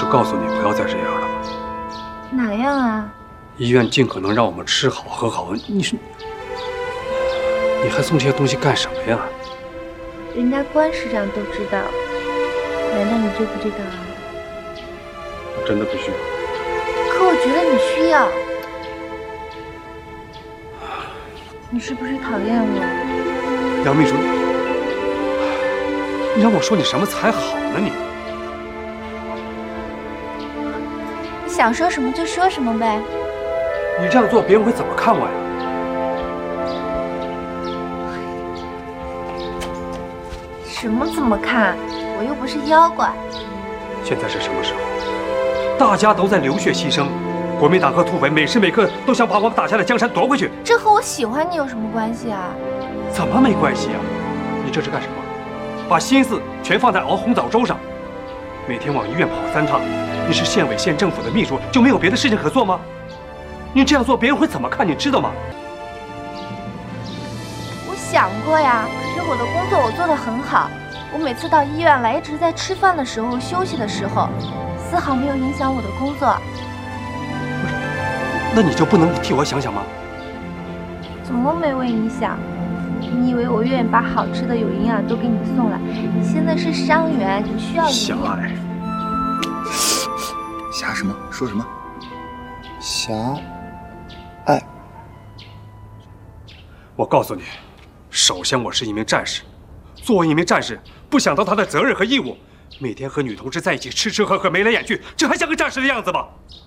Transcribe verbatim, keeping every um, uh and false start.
是告诉你不要再这样了吗？ 哪样啊？ 医院尽可能让我们吃好喝好，你是你还送这些东西干什么呀？ 人家关市长都知道，难道你就不知道啊？ 我真的不需要。 可我觉得你需要。你是不是讨厌我？ 杨秘书，你让我说你什么才好呢？你你想说什么就说什么呗。 你这样做，别人会怎么看我呀？ 什么怎么看？我又不是妖怪。 现在是什么时候？大家都在流血牺牲，国民党和土匪每时每刻都想把我们打下的江山夺回去。 这和我喜欢你有什么关系啊？ 怎么没关系啊？你这是干什么？把心思全放在熬红枣粥上，每天往医院跑三趟。你是县委县政府的秘书，就没有别的事情可做吗？你这样做，别人会怎么看？你知道吗？ 我想过呀，可是我的工作我做得很好。我每次到医院来，一直在吃饭的时候、休息的时候，丝毫没有影响我的工作。 不是，那你就不能替我想想吗？ 怎么没为你想？你以为我愿意把好吃的、有营养都给你送来？你现在是伤员，你需要营养。 狭隘。 侠什么？说什么？侠爱。 我告诉你，首先我是一名战士，作为一名战士，不想到他的责任和义务，每天和女同志在一起吃吃喝喝、眉来眼去，这还像个战士的样子吗？